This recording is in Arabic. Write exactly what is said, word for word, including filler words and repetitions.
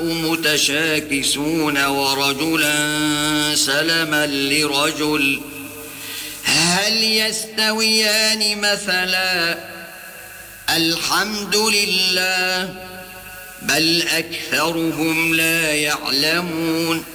متشاكسون ورجلا سلما لرجل هل يستويان مثلا الحمد لله بل أكثرهم لا يعلمون